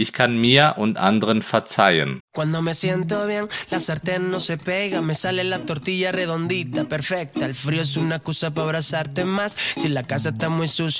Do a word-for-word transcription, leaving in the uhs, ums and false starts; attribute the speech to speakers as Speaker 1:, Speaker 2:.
Speaker 1: Ich kann mir und anderen verzeihen.
Speaker 2: Cuando me siento bien, la sartén no se pega, me sale la tortilla redondita, perfecta. El frío es una excusa para abrazarte más. Si la casa está muy sucia